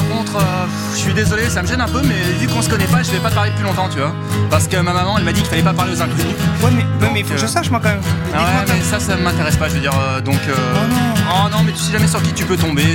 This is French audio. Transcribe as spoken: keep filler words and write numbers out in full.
par contre, euh, je suis désolé, ça me gêne un peu, mais vu qu'on se connaît pas, je vais pas te parler depuis longtemps, tu vois. Parce que ma maman, elle m'a dit qu'il fallait pas parler aux inconnus. Ouais, mais, Donc, ouais, mais il faut que je euh, sache, moi, quand même. Ah ouais, mais ça, ça m'intéresse pas, je veux dire, euh, donc... Euh... Oh non. Oh non, mais tu sais jamais sur qui tu peux tomber.